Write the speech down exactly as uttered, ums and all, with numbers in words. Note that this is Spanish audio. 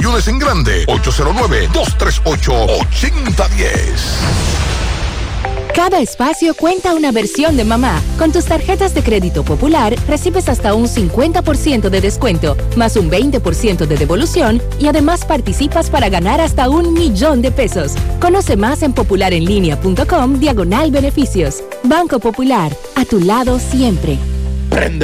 Cotizaciones en grande. ocho cero nueve, dos tres ocho, ocho cero uno cero. Cada espacio cuenta una versión de mamá. Con tus tarjetas de crédito Popular recibes hasta un cincuenta por ciento de descuento, más un veinte por ciento de devolución y además participas para ganar hasta un millón de pesos. Conoce más en popularenlinea.com diagonal beneficios. Banco Popular, a tu lado siempre. Prende